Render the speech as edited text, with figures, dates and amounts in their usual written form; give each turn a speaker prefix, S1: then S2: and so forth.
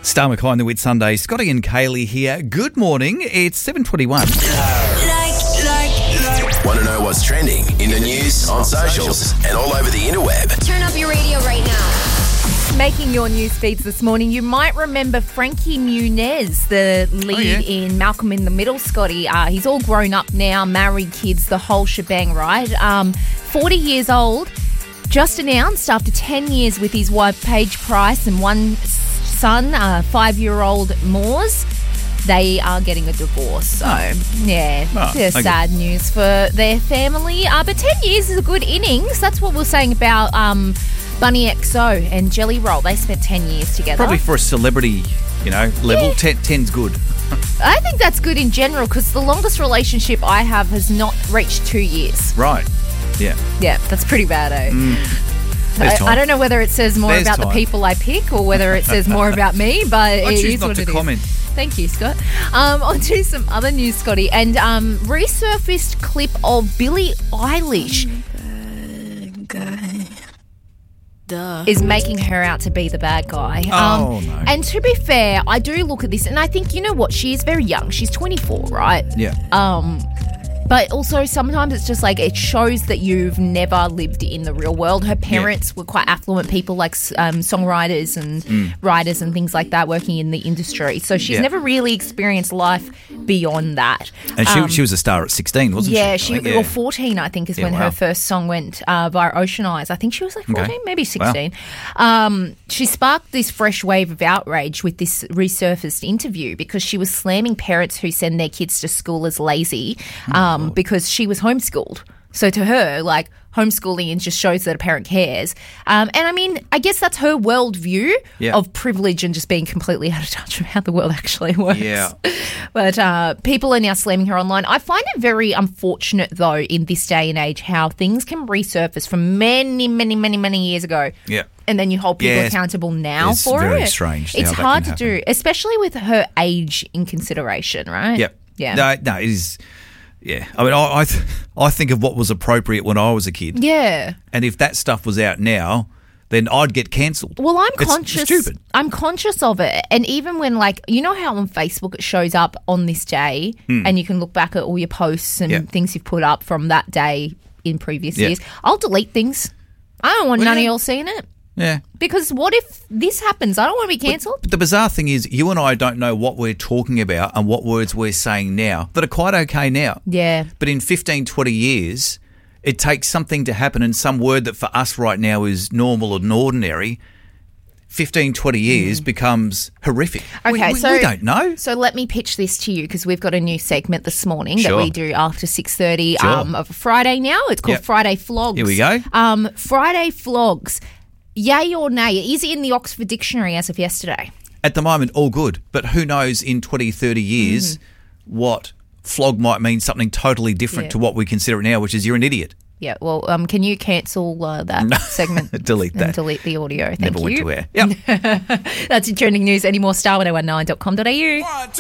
S1: Star McKay on the Whit Sunday. Scotty and Kaylee here. Good morning. It's 7:21.
S2: Want to know what's trending in the news, on socials, and all over the interweb?
S3: Turn up your radio right now.
S4: Making your news feeds this morning, you might remember Frankie Muniz, the lead in Malcolm in the Middle, Scotty. He's all grown up now, married, kids, the whole shebang, right? 40 years old, just announced after 10 years with his wife Paige Price and one son, 5-year-old Moors. They are getting a divorce. So, sad news for their family. But 10 years is a good innings. That's what we're saying about Bunny XO and Jelly Roll. They spent 10 years together.
S1: Probably for a celebrity, level, 10's good.
S4: I think that's good in general because the longest relationship I have has not reached 2 years.
S1: Right. Yeah.
S4: Yeah, that's pretty bad, eh? I don't know whether it says more about the people I pick or whether it says more about me, but
S1: I
S4: it
S1: choose
S4: is
S1: not
S4: what
S1: to
S4: it
S1: comment.
S4: is. Thank you, Scott. On to some other news, Scotty. And resurfaced clip of Billie Eilish is making her out to be the bad guy.
S1: No.
S4: And to be fair, I do look at this and I think, you know what? She is very young. She's 24, right?
S1: Yeah.
S4: But also sometimes it's just like it shows that you've never lived in the real world. Her parents were quite affluent people like songwriters and writers and things like that working in the industry. So she's never really experienced life beyond that.
S1: And she was a star at 16, wasn't she?
S4: Yeah, or 14 I think is when her first song went via Ocean Eyes. I think she was like 14, maybe 16. Wow. She sparked this fresh wave of outrage with this resurfaced interview because she was slamming parents who send their kids to school as lazy. Because she was homeschooled. So to her, like, homeschooling just shows that a parent cares. And I mean, I guess that's her worldview of privilege and just being completely out of touch with how the world actually works.
S1: Yeah.
S4: But people are now slamming her online. I find it very unfortunate, though, in this day and age, how things can resurface from many, many, many, many years ago.
S1: Yeah.
S4: And then you hold people accountable now for it.
S1: It's very strange.
S4: It's hard to do, especially with her age in consideration, right?
S1: Yep.
S4: Yeah.
S1: No, it is... Yeah, I mean, I think of what was appropriate when I was a kid.
S4: Yeah.
S1: And if that stuff was out now, then I'd get cancelled.
S4: Well, conscious.
S1: It's stupid.
S4: I'm conscious of it. And even when, like, you know how on Facebook it shows up on this day and you can look back at all your posts and things you've put up from that day in previous years. I'll delete things. I don't want none of y'all seeing it.
S1: Yeah.
S4: Because what if this happens? I don't want to be cancelled.
S1: But the bizarre thing is you and I don't know what we're talking about and what words we're saying now that are quite okay now.
S4: Yeah.
S1: But in 15, 20 years, it takes something to happen and some word that for us right now is normal and ordinary, 15, 20 years becomes horrific.
S4: Okay,
S1: we don't know.
S4: So let me pitch this to you because we've got a new segment this morning that we do after 6:30 of a Friday now. It's called Friday Flogs.
S1: Here we go.
S4: Friday Flogs. Yay or nay? It is in the Oxford Dictionary as of yesterday.
S1: At the moment, all good. But who knows in 20, 30 years what flog might mean something totally different to what we consider it now, which is you're an idiot.
S4: Yeah, well, can you cancel that segment?
S1: Delete that.
S4: And delete the audio. Thank
S1: Never
S4: you.
S1: went to air. Yep.
S4: That's in trending news. Any more, star1019.com.au.